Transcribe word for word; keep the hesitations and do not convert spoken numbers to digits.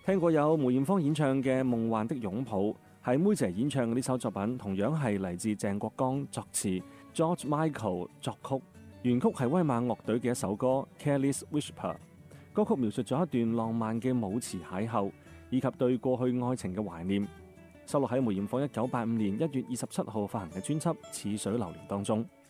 聽過有梅艷芳演唱嘅《夢幻的擁抱》，係妹姐演唱嘅呢首作品，同樣係嚟自鄭國江作詞，George Michael 作曲，原曲係威猛樂隊嘅一首歌《Careless Whisper》。歌曲描述咗一段浪漫嘅舞池邂逅，以及對過去愛情嘅懷念，收錄喺梅艷芳一九八五年一月二十七號發行嘅專輯《似水流年》當中。